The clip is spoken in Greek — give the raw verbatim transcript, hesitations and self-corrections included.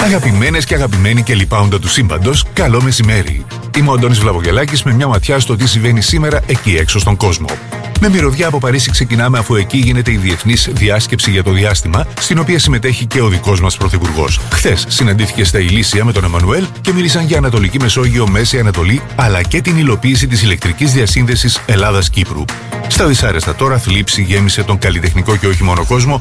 Αγαπημένες και αγαπημένοι και λοιπάοντα του σύμπαντος, καλό μεσημέρι. Είμαι ο Αντώνης Βλαβογελάκης με μια ματιά στο τι συμβαίνει σήμερα εκεί έξω στον κόσμο. Με μυρωδιά από Παρίσι ξεκινάμε, αφού εκεί γίνεται η Διεθνής Διάσκεψη για το Διάστημα, στην οποία συμμετέχει και ο δικός μας Πρωθυπουργός. Χθες συναντήθηκε στα Ηλίσια με τον Εμμανουέλ και μίλησαν για Ανατολική Μεσόγειο, Μέση Ανατολή, αλλά και την υλοποίηση της ηλεκτρικής διασύνδεσης Ελλάδας-Κύπρου. Στα δυσάρεστα τώρα, θλίψη γέμισε τον καλλιτεχνικό και όχι μόνο κόσμο